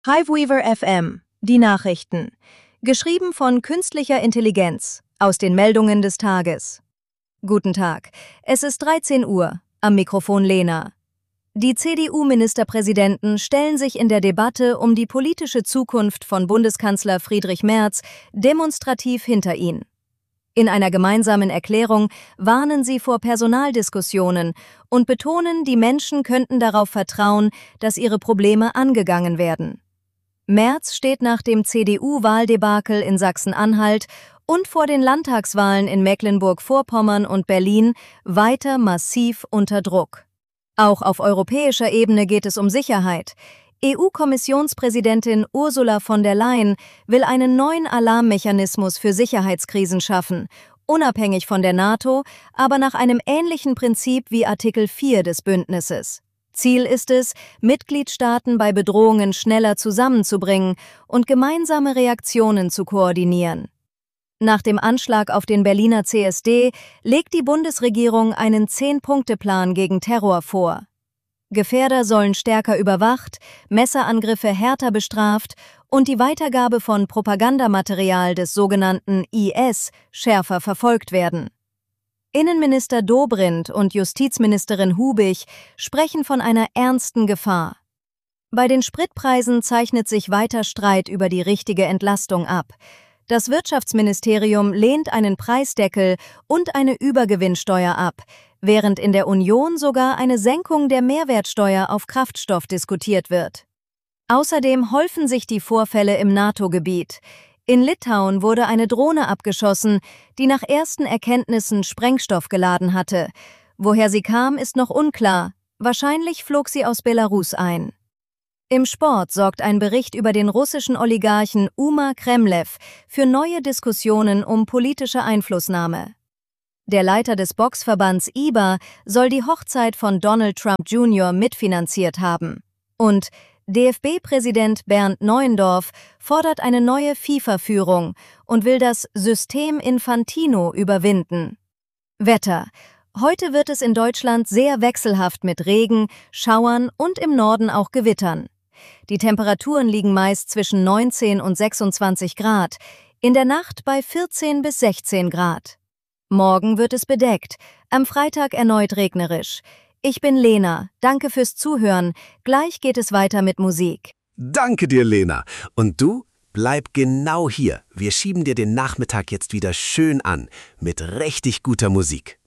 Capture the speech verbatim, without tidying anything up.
Hiveweaver F M, die Nachrichten. Geschrieben von künstlicher Intelligenz, aus den Meldungen des Tages. Guten Tag, es ist dreizehn Uhr, am Mikrofon Lena. Die C D U-Ministerpräsidenten stellen sich in der Debatte um die politische Zukunft von Bundeskanzler Friedrich Merz demonstrativ hinter ihn. In einer gemeinsamen Erklärung warnen sie vor Personaldiskussionen und betonen, die Menschen könnten darauf vertrauen, dass ihre Probleme angegangen werden. Merz steht nach dem C D U-Wahldebakel in Sachsen-Anhalt und vor den Landtagswahlen in Mecklenburg-Vorpommern und Berlin weiter massiv unter Druck. Auch auf europäischer Ebene geht es um Sicherheit. E U-Kommissionspräsidentin Ursula von der Leyen will einen neuen Alarmmechanismus für Sicherheitskrisen schaffen, unabhängig von der NATO, aber nach einem ähnlichen Prinzip wie Artikel vier des Bündnisses. Ziel ist es, Mitgliedstaaten bei Bedrohungen schneller zusammenzubringen und gemeinsame Reaktionen zu koordinieren. Nach dem Anschlag auf den Berliner C S D legt die Bundesregierung einen Zehn-Punkte-Plan gegen Terror vor. Gefährder sollen stärker überwacht, Messerangriffe härter bestraft und die Weitergabe von Propagandamaterial des sogenannten I S schärfer verfolgt werden. Innenminister Dobrindt und Justizministerin Hubig sprechen von einer ernsten Gefahr. Bei den Spritpreisen zeichnet sich weiter Streit über die richtige Entlastung ab. Das Wirtschaftsministerium lehnt einen Preisdeckel und eine Übergewinnsteuer ab, während in der Union sogar eine Senkung der Mehrwertsteuer auf Kraftstoff diskutiert wird. Außerdem häufen sich die Vorfälle im NATO-Gebiet. In Litauen wurde eine Drohne abgeschossen, die nach ersten Erkenntnissen Sprengstoff geladen hatte. Woher sie kam, ist noch unklar. Wahrscheinlich flog sie aus Belarus ein. Im Sport sorgt ein Bericht über den russischen Oligarchen Umar Kremlev für neue Diskussionen um politische Einflussnahme. Der Leiter des Boxverbands I B A soll die Hochzeit von Donald Trump Junior mitfinanziert haben. Und D F B-Präsident Bernd Neuendorf fordert eine neue FIFA-Führung und will das System Infantino überwinden. Wetter. Heute wird es in Deutschland sehr wechselhaft mit Regen, Schauern und im Norden auch Gewittern. Die Temperaturen liegen meist zwischen neunzehn und sechsundzwanzig Grad, in der Nacht bei vierzehn bis sechzehn Grad. Morgen wird es bedeckt, am Freitag erneut regnerisch. Ich bin Lena, danke fürs Zuhören. Gleich geht es weiter mit Musik. Danke dir, Lena. Und du, bleib genau hier. Wir schieben dir den Nachmittag jetzt wieder schön an, mit richtig guter Musik.